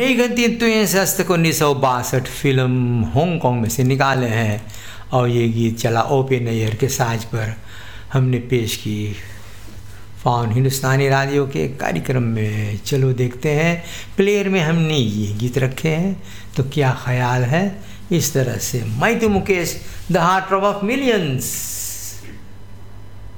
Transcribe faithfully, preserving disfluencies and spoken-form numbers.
मेघतीन हस्तक उन्नीस सौ बासठ फिल्म हांगकांग में से निकाले हैं और ये गीत चला ओपे नैयर के साज पर हमने पेश की फाउन हिंदुस्तानी रेडियो के कार्यक्रम में। चलो देखते हैं प्लेयर में हमने ये गीत रखे हैं तो क्या ख्याल है। इस तरह से मैं तो Mukesh the heart of millions.